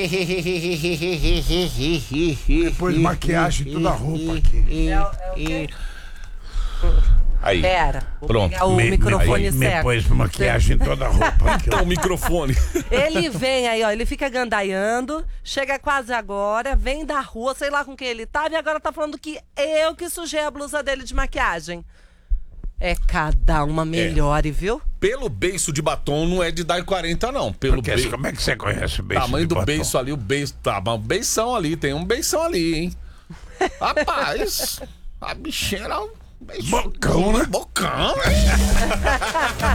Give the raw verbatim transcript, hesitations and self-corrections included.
Depois de maquiagem e toda a roupa aqui. É, o- é o quê? Aí. Pera, vou Pronto. pegar o Me- microfone me, certo. Depois de maquiagem em toda a roupa aqui. Então, o microfone. Ele vem aí, ó, ele fica gandaiando, chega quase agora, vem da rua, sei lá com quem ele tava, e agora tá falando que eu que sujei a blusa dele de maquiagem. É cada uma melhore, viu? Pelo beiço de batom não é de dar quarenta, não. Pelo Porque, beiço. como é que você conhece o beijo Tamanho de do batom? beiço ali, o beiço. Tá, mas um beição ali, tem um beição ali, hein? Rapaz, a bichinha era um beijo. Bocão, né? Bocão, né?